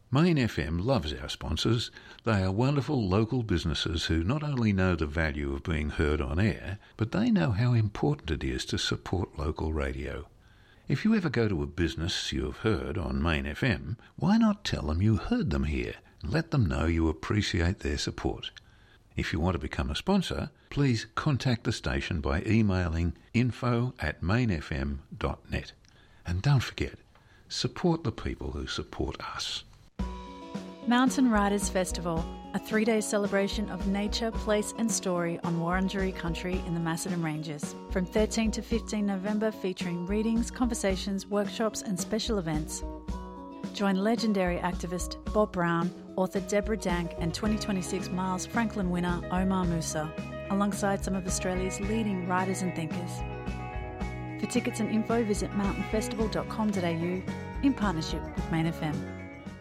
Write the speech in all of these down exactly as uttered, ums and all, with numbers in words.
Main F M loves our sponsors. They are wonderful local businesses who not only know the value of being heard on air, but they know how important it is to support local radio. If you ever go to a business you have heard on Main F M, why not tell them you heard them here and let them know you appreciate their support? If you want to become a sponsor, please contact the station by emailing info at mainfm dot net. And don't forget, support the people who support us. Mountain Riders Festival, a three-day celebration of nature, place and story on Wurundjeri country in the Macedon Ranges. From thirteenth to fifteenth November, featuring readings, conversations, workshops and special events. Join legendary activist Bob Brown, author Deborah Dank and twenty twenty-six Miles Franklin winner Omar Musa, alongside some of Australia's leading writers and thinkers. For tickets and info, visit mountain festival dot com dot a u in partnership with Main F M.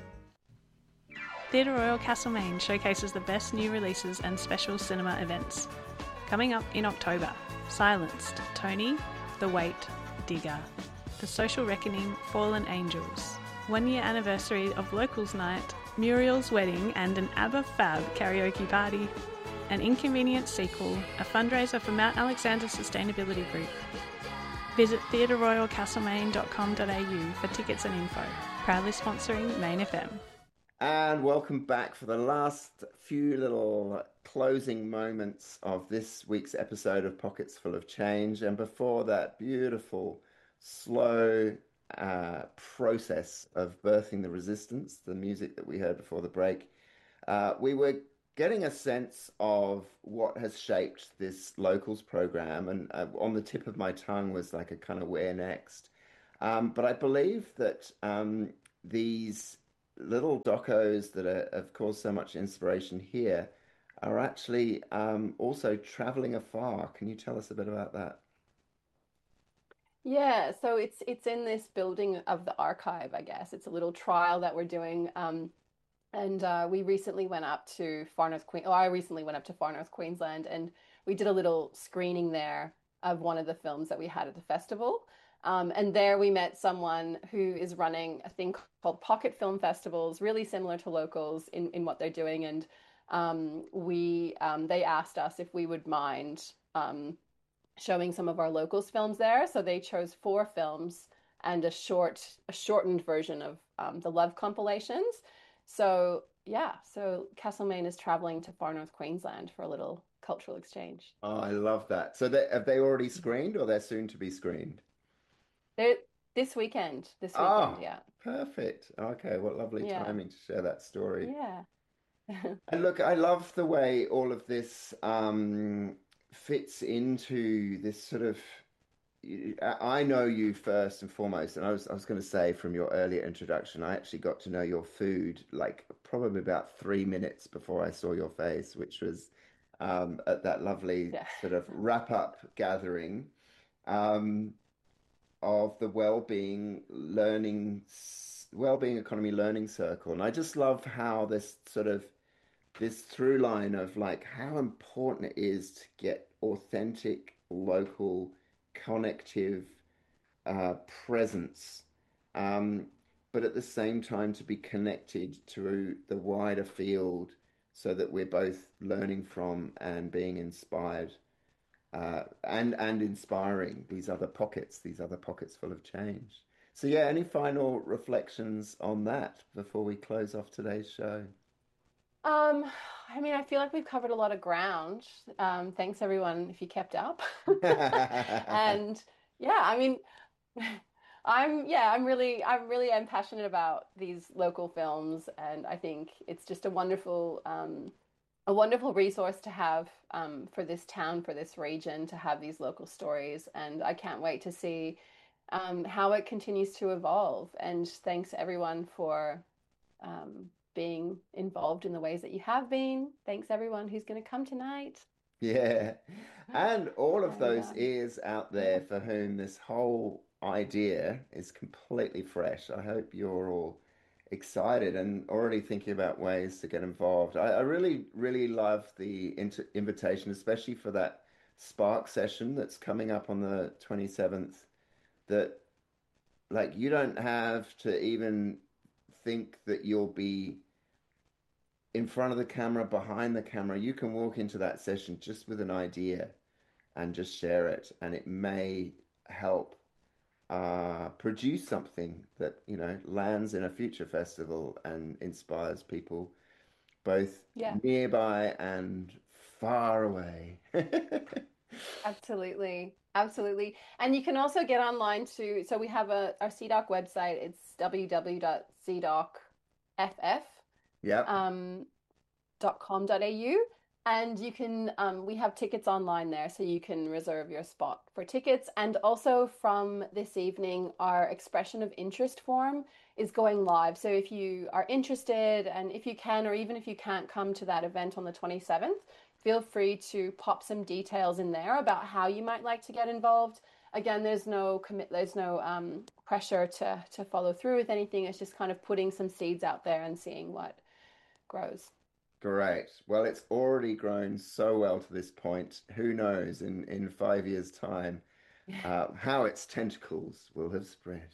Theatre Royal Castlemaine showcases the best new releases and special cinema events. Coming up in October, Silenced, Tony, The Wait, Digger, The Social Reckoning, Fallen Angels, one year anniversary of Locals Night, Muriel's Wedding and an ABBA Fab karaoke party, an Inconvenient sequel, a fundraiser for Mount Alexander Sustainability Group. Visit theatre royal castlemaine dot com dot a u for tickets and info. Proudly sponsoring Main F M. And welcome back for the last few little closing moments of this week's episode of Pockets Full of Change. And before that beautiful, slow uh, process of birthing the resistance, the music that we heard before the break, uh, we were getting a sense of what has shaped this locals program. And uh, on the tip of my tongue was like a kind of where next. Um, but I believe that um, these little docos that are, have caused so much inspiration here are actually um, also traveling afar. Can you tell us a bit about that? Yeah, so it's it's in this building of the archive, I guess. It's a little trial that we're doing. Um, and uh, we recently went up to Far North Queen. Oh, I recently went up to Far North Queensland, and we did a little screening there of one of the films that we had at the festival. Um, and there we met someone who is running a thing called Pocket Film Festivals, really similar to Locals in, in what they're doing. And um, we um, they asked us if we would mind um, showing some of our Locals films there. So they chose four films and a short, a shortened version of um, the Love compilations. So yeah, so Castlemaine is traveling to Far North Queensland for a little cultural exchange. Oh, I love that. So they, have they already screened or they're soon to be screened? They're, this weekend, this weekend, Oh, yeah. perfect. Okay, what lovely Yeah. timing to share that story. Yeah. And look, I love the way all of this um, fits into this sort of. I I know you first and foremost, and I was I was going to say from your earlier introduction, I actually got to know your food like probably about three minutes before I saw your face, which was um, at that lovely Yeah. sort of wrap-up gathering. Um, of the well-being learning well-being economy learning circle, and I just love how this sort of this through line of like how important it is to get authentic local connective uh, presence, um, but at the same time to be connected to the wider field so that we're both learning from and being inspired uh, and and inspiring these other pockets, these other pockets full of change. So yeah, any final reflections on that before we close off today's show? Um, I mean, I feel like we've covered a lot of ground. Um, thanks everyone if you kept up. And yeah, I mean, I'm yeah, I'm really I'm really am passionate about these local films, and I think it's just a wonderful um a wonderful resource to have um for this town, for this region, to have these local stories, and I can't wait to see um how it continues to evolve. And thanks everyone for um being involved in the ways that you have been. Thanks everyone who's going to come tonight. Yeah. And all of And those um, ears out there yeah. for whom this whole idea is completely fresh. I hope you're all excited and already thinking about ways to get involved. I, I really, really love the inter invitation, especially for that Spark session that's coming up on the twenty-seventh, that like you don't have to even think that you'll be in front of the camera, behind the camera. You can walk into that session just with an idea and just share it, and it may help uh, produce something that, you know, lands in a future festival and inspires people both Yeah. nearby and far away. Absolutely. Absolutely. And you can also get online to, so we have a our C D O C website. It's w w w dot c d o c f f Yep. um, dot com dot a u. And you can, um, we have tickets online there, so you can reserve your spot for tickets. And also from this evening, our expression of interest form is going live. So if you are interested, and if you can, or even if you can't come to that event on the twenty-seventh, feel free to pop some details in there about how you might like to get involved. Again, there's no commit, there's no um, pressure to to follow through with anything. It's just kind of putting some seeds out there and seeing what grows. Great. Well, it's already grown so well to this point. Who knows in, in five years' time uh, how its tentacles will have spread.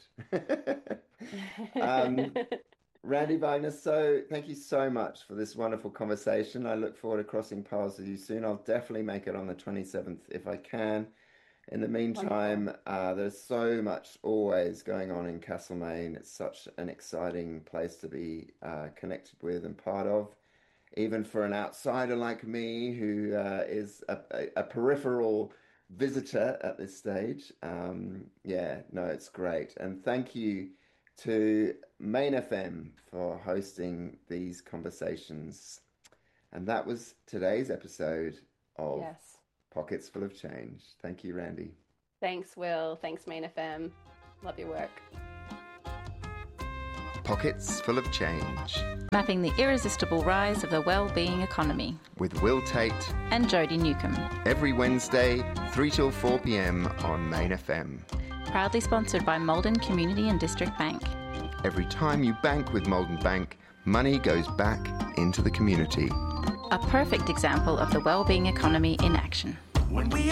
um, Randi Wagner, so thank you so much for this wonderful conversation. I look forward to crossing paths with you soon. I'll definitely make it on the twenty-seventh if I can. In the meantime, uh, there's so much always going on in Castlemaine. It's such an exciting place to be uh, connected with and part of. Even for an outsider like me, who uh, is a, a, a peripheral visitor at this stage. Um, yeah, no, it's great. And thank you to Main F M for hosting these conversations. And that was today's episode of Yes. Pockets Full of Change. Thank you, Randi. Thanks, Will. Thanks, Main F M. Love your work. Pockets Full of Change Mapping the irresistible rise of the well-being economy with Will Tate and Jodie Newcomb. every Wednesday, three till four p.m. on Main F M. Proudly sponsored by Malden Community and District Bank. Every time you bank with Malden Bank, money goes back into the community. A perfect example of the well-being economy in action. When we